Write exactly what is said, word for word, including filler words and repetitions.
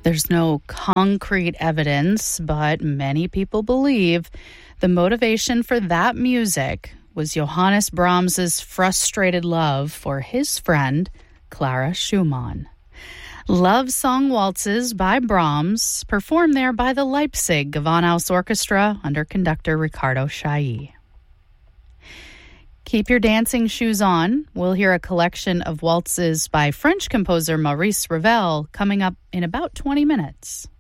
There's no concrete evidence, but many people believe the motivation for that music was Johannes Brahms's frustrated love for his friend, Clara Schumann. Love Song Waltzes by Brahms, performed there by the Leipzig Gewandhaus Orchestra under conductor Ricardo Chailly. Keep your dancing shoes on. We'll hear a collection of waltzes by French composer Maurice Ravel coming up in about twenty minutes.